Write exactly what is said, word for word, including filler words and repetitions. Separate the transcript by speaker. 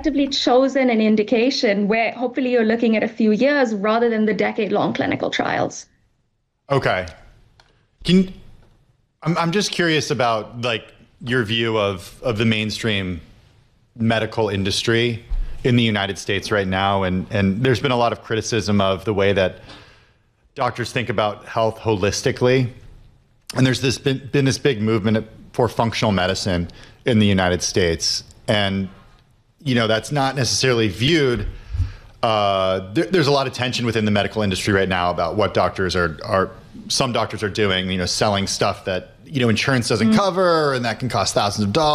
Speaker 1: effectively chosen an indication where hopefully you're looking at a few years rather than the decade-long clinical trials.
Speaker 2: Okay. Can I'm I'm just curious about like your view of of the mainstream medical industry in the United States right now, and and there's been a lot of criticism of the way that doctors think about health holistically, and there's this been, been this big movement for functional medicine in the United States, and you know that's not necessarily viewed. Uh, there, there's a lot of tension within the medical industry right now about what doctors are are some doctors are doing, you know, selling stuff that you know insurance doesn't mm. cover, and that can cost thousands of dollars.